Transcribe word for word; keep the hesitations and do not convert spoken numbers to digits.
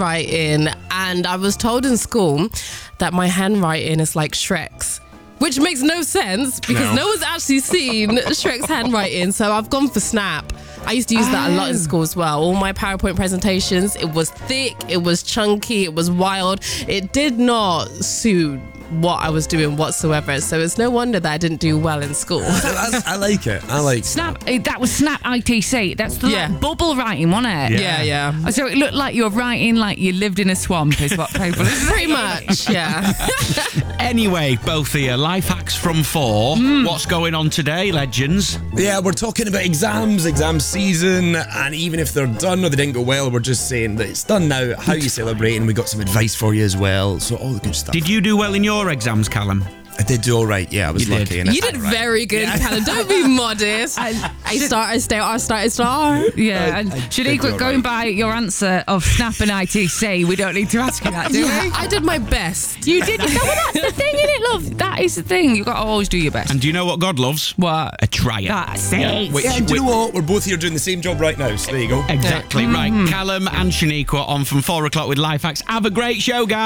handwriting, and I was told in school that my handwriting is like Shrek's. Which makes no sense because no, No. no one's actually seen Shrek's handwriting. So I've gone for Snap. I used to use that a lot in school as well. All my PowerPoint presentations, it was thick, it was chunky, it was wild. It did not suit what I was doing whatsoever. So it's no wonder that I didn't do well in school. I, I like it. I like Snap, eh, that was Snap I T C. That's the Yeah. like, bubble writing, wasn't it? Yeah, yeah. So it looked like you were writing like you lived in a swamp, is what people are Pretty much, yeah. Anyway, both of you, life hacks from four. What's going on today, legends? Yeah, we're talking about exams, exam season, and even if they're done or they didn't go well, we're just saying that it's done now. How you celebrate, and we got some advice for you as well. So all the good stuff. Did you do well in your exams, Callum? I did do all right. Yeah, I was You lucky. did. And I You did did right. very good, Callum. Don't be modest. I started star, I started star. Yeah, and I did Shaniqua, all going right. by your answer of Snap and I T C, we don't need to ask you that, do Yeah, we? I did my best. You did. No, well, that's the thing, isn't it, love? That is the thing. You've got to always do your best. And do you know what God loves? What? A trier. That's it. Which, Yeah, and do you which- know what? We're both here doing the same job right now. So there you go. exactly right. Callum and Shaniqua on from four o'clock with life hacks. Have a great show, guys.